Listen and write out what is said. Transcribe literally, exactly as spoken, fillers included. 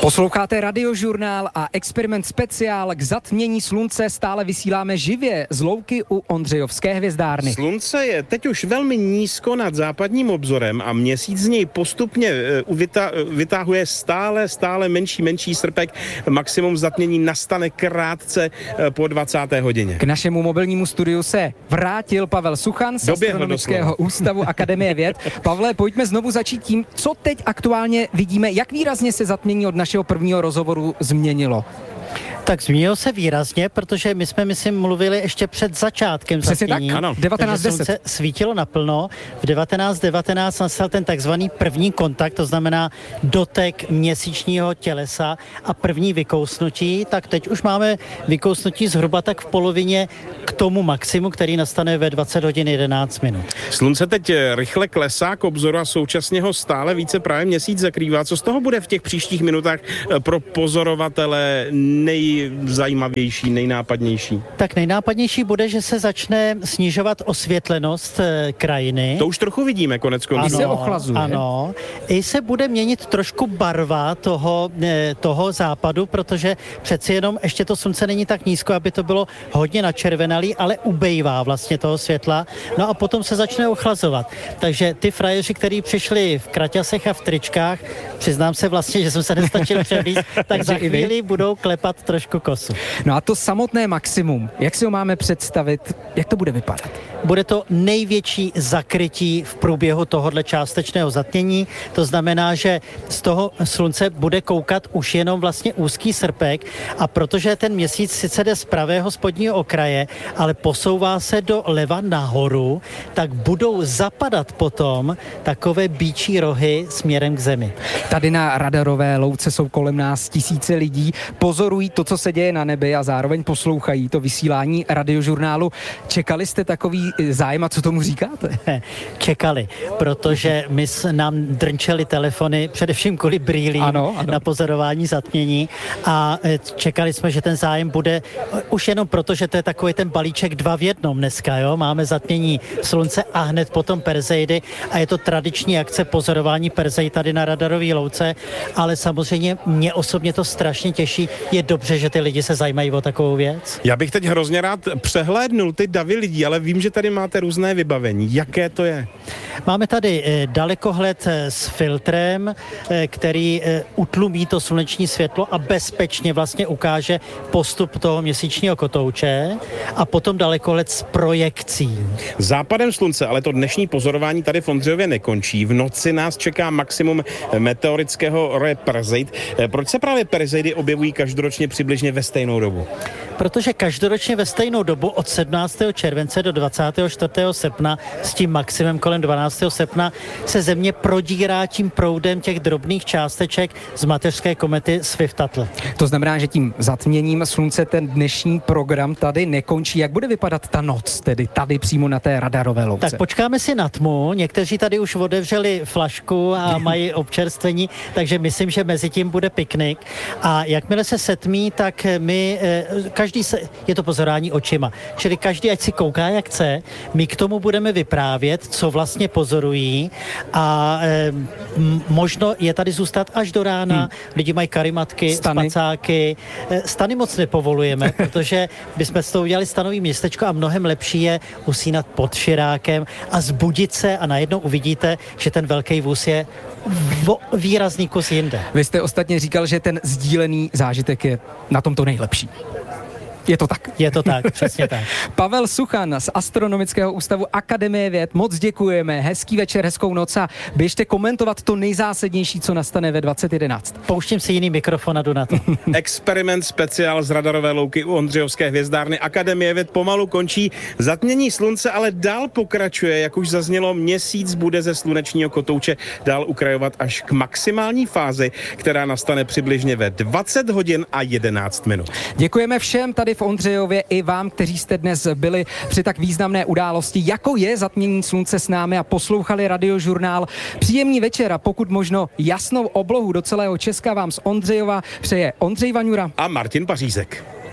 Posloucháte Radiožurnál a experiment speciál k zatmění slunce stále vysíláme živě z louky u Ondřejovské hvězdárny. Slunce je teď už velmi nízko nad západním obzorem a měsíc z něj postupně uh, vyta- vytahuje stále, stále menší, menší srpek. Maximum zatmění nastane krátce uh, po dvacáté hodině. K našemu mobilnímu studiu se vrátil Pavel Suchan z Astronomického ústavu Akademie věd. Pavle, pojďme znovu začít tím, co teď aktuálně vidíme, jak výrazně se zatmění od našeho prvního rozhovoru změnilo. Tak změnilo se výrazně, protože my jsme, myslím, mluvili ještě před začátkem Přesně zatmění. tak, ano. devatenáct deset. Slunce svítilo naplno. V devatenáct devatenáct nastal ten takzvaný první kontakt, to znamená dotek měsíčního tělesa a první vykousnutí. Tak teď už máme vykousnutí zhruba tak v polovině k tomu maximu, který nastane ve dvacet hodin jedenáct minut. Slunce teď rychle klesá k obzoru a současně ho stále více právě měsíc zakrývá. Co z toho bude v těch příštích minutách pro pozorovatele nejzajímavější, nejnápadnější? Tak nejnápadnější bude, že se začne snižovat osvětlenost e, krajiny. To už trochu vidíme konec konců. I se ochlazuje. Ano. I se bude měnit trošku barva toho, e, toho západu, protože přeci jenom ještě to slunce není tak nízko, aby to bylo hodně načervenalý, ale ubejvá vlastně toho světla. No a potom se začne ochlazovat. Takže ty frajeři, kteří přišli v kraťasech a v tričkách, přiznám se vlastně, že jsem se nestačil převlíct, tak za chvíli budou klepat trošku kosu. No a to samotné maximum, jak si ho máme představit, jak to bude vypadat? Bude to největší zakrytí v průběhu tohohle částečného zatmění. To znamená, že z toho slunce bude koukat už jenom vlastně úzký srpek a protože ten měsíc sice jde z pravého spodního okraje, ale posouvá se do leva nahoru, tak budou zapadat potom takové býčí rohy směrem k zemi. Tady na radarové louce jsou kolem nás tisíce lidí, pozorují to, co se děje na nebi a zároveň poslouchají to vysílání Radiožurnálu. Čekali jste takový zájem a co tomu říkáte? Čekali, protože my s, nám drnčeli telefony především kvůli brýlím ano, ano. na pozorování zatmění a čekali jsme, že ten zájem bude už jenom proto, že to je takový ten balíček dva v jednom dneska, jo? Máme zatmění slunce a hned potom Perseidy a je to tradiční akce pozorování Perseid tady na radarové louce, ale samozřejmě mě osobně to strašně těší. Je dobře, že ty lidi se zajímají o takovou věc. Já bych teď hrozně rád přehlédnul ty davy lidí, ale vím, že tady máte různé vybavení. Jaké to je? Máme tady eh, dalekohled eh, s filtrem, eh, který eh, utlumí to sluneční světlo a bezpečně vlastně ukáže postup toho měsíčního kotouče a potom dalekohled s projekcí. Západem slunce, ale to dnešní pozorování tady v Ondřejově nekončí. V noci nás čeká maximum meteorického roje Perseid. Proč se právě Perseidy objevují každoročně přibližně ve stejnou dobu? Protože každoročně ve stejnou dobu od sedmnáctého července do dvacátého čtvrtého srpna s tím maximem kolem dvanáctého srpna se Země prodírá tím proudem těch drobných částeček z mateřské komety Swift-Tuttle. To znamená, že tím zatměním slunce ten dnešní program tady nekončí. Jak bude vypadat ta noc, tedy tady přímo na té radarové louce? Tak počkáme si na tmu. Někteří tady už otevřeli flašku a mají občerstvení, takže myslím, že mezi tím bude piknik. A jakmile se setmí, tak my, každý se, je to pozorování očima, čili každý, ať si kouká, jak chce, my k tomu budeme vyprávět, co vlastně pozorují a e, m, možno je tady zůstat až do rána. Hmm. Lidi mají karimatky, stany. spacáky. E, stany moc nepovolujeme, protože bychom s toho udělali stanový městečko a mnohem lepší je usínat pod širákem a zbudit se a najednou uvidíte, že ten velký vůz je vo, výrazný kus jinde. Vy jste ostatně říkal, že ten sdílený zážitek je na tom to nejlepší. Je to tak. Je to tak, přesně tak. Pavel Suchan z Astronomického ústavu Akademie věd, moc děkujeme, hezký večer, hezkou noc a běžte komentovat to nejzásadnější, co nastane ve dvacet jedenáct. Pouštím si jiný mikrofon a jdu na to. Experiment speciál z radarové louky u Ondřejovské hvězdárny Akademie věd pomalu končí. Zatmění slunce ale dál pokračuje, jak už zaznělo, měsíc bude ze slunečního kotouče dál ukrajovat až k maximální fázi, která nastane přibližně ve dvacet hodin a jedenáct minut. Děkujeme všem tady v Ondřejově i vám, kteří jste dnes byli při tak významné události, jako je zatmění slunce s námi a poslouchali Radiožurnál. Příjemný večer a pokud možno jasnou oblohu do celého Česka vám z Ondřejova přeje Ondřej Vaňura a Martin Pařízek.